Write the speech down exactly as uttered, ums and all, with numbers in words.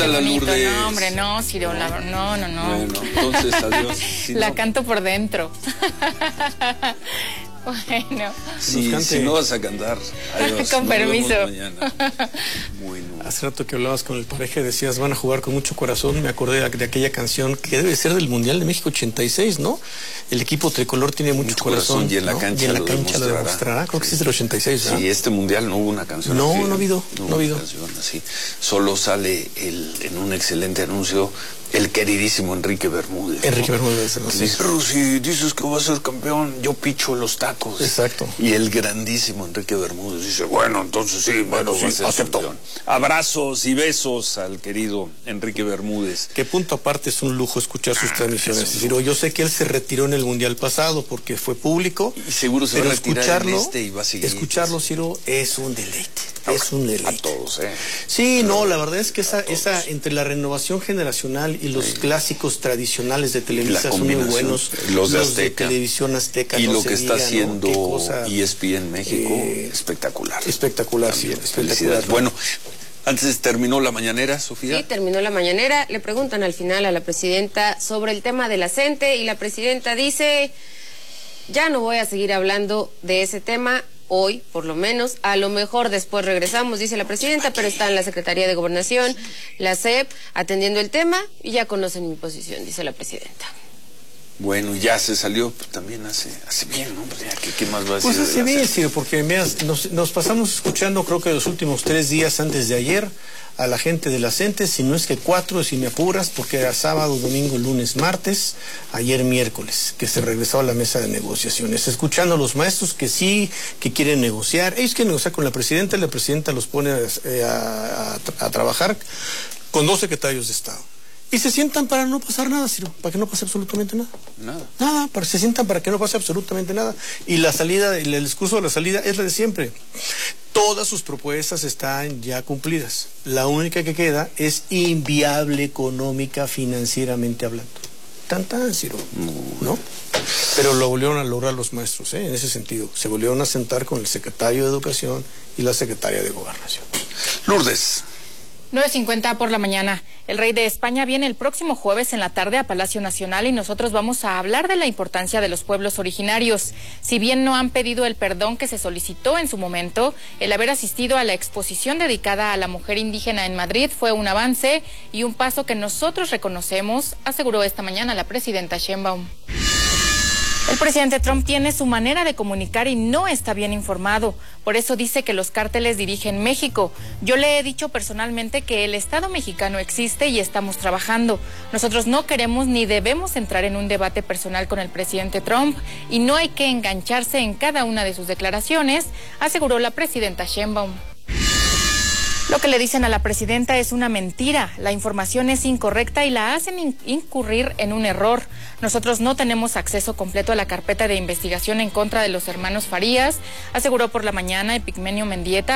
Cántala, Lourdes. No, hombre, no, Ciro, la, no, no, no. Bueno, entonces, adiós. Si la no... canto por dentro. Bueno. Sí, si no vas a cantar. Adiós. Con permiso. Bueno. Hace rato que hablabas con el pareja y decías, van a jugar con mucho corazón. Me acordé de, de aquella canción que debe ser del Mundial de México ochenta y seis, ¿no? El equipo tricolor tiene mucho, mucho corazón, corazón. Y en la ¿no? cancha, y en la lo, cancha demostrará. lo demostrará. Creo que sí es del ochenta y seis, ¿verdad? Sí, este Mundial no hubo una canción No, así. no ha habido. No, no ha habido. Canción así. Solo sale el, en un excelente anuncio el queridísimo Enrique Bermúdez. Enrique ¿no? Bermúdez. ¿no? Dice, Rosy, dices que vas a ser campeón, yo picho los tacos. Exacto. Y el grandísimo Enrique Bermúdez dice, bueno, entonces sí, bueno, sí, va a ser acepto. campeón. Abrazos y besos al querido Enrique Bermúdez. Que punto aparte es un lujo escuchar sus ah, transmisiones. Es decir, yo sé que él se retiró en el Mundial pasado porque fue público. Y seguro se pero va a retirar escucharlo, en este y va a seguir. Escucharlo, Ciro, es un deleite. Es un deleite. A todos, ¿eh? Sí, pero, no, la verdad es que esa, esa entre la renovación generacional y los sí. clásicos tradicionales de Televisa son muy buenos. Los de los Azteca. De Televisión Azteca. Y no lo se que diga, está haciendo ¿no? cosa, E S P N México, eh, espectacular. Espectacular, También, sí, espectacular. Bueno, antes terminó la mañanera, Sofía. Sí, terminó la mañanera. Le preguntan al final a la presidenta sobre el tema de la C E N T E y la presidenta dice, ya no voy a seguir hablando de ese tema. Hoy, por lo menos, a lo mejor después regresamos, dice la presidenta, pero está en la Secretaría de Gobernación, la C E P, atendiendo el tema y ya conocen mi posición, dice la presidenta. Bueno, ya se salió también hace, hace bien, ¿no? ¿Qué, qué más va a decir? Pues hace bien, Ciro, porque veas, nos, nos pasamos escuchando, creo que los últimos tres días antes de ayer, a la gente de la C E N T E, si no es que cuatro, si me apuras, porque era sábado, domingo, lunes, martes, ayer miércoles, que se regresó a la mesa de negociaciones, escuchando a los maestros que sí, que quieren negociar, ellos quieren negociar con la presidenta, y la presidenta los pone a, a, a, a trabajar con dos secretarios de Estado. Y se sientan para no pasar nada, Ciro, para que no pase absolutamente nada. Nada. Nada, para, se sientan para que no pase absolutamente nada. Y la salida, el, el discurso de la salida es la de siempre. Todas sus propuestas están ya cumplidas. La única que queda es inviable económica, financieramente hablando. Tan tan, Ciro, ¿no? Pero lo volvieron a lograr los maestros, ¿eh? En ese sentido. Se volvieron a sentar con el secretario de Educación y la secretaria de Gobernación. Lourdes. nueve cincuenta por la mañana. El rey de España viene el próximo jueves en la tarde a Palacio Nacional y nosotros vamos a hablar de la importancia de los pueblos originarios. Si bien no han pedido el perdón que se solicitó en su momento, el haber asistido a la exposición dedicada a la mujer indígena en Madrid fue un avance y un paso que nosotros reconocemos, aseguró esta mañana la presidenta Sheinbaum. El presidente Trump tiene su manera de comunicar y no está bien informado. Por eso dice que los cárteles dirigen México. Yo le he dicho personalmente que el Estado mexicano existe y estamos trabajando. Nosotros no queremos ni debemos entrar en un debate personal con el presidente Trump y no hay que engancharse en cada una de sus declaraciones, aseguró la presidenta Sheinbaum. Lo que le dicen a la presidenta es una mentira, la información es incorrecta y la hacen in- incurrir en un error. Nosotros no tenemos acceso completo a la carpeta de investigación en contra de los hermanos Farías, aseguró por la mañana Epigmenio Mendieta.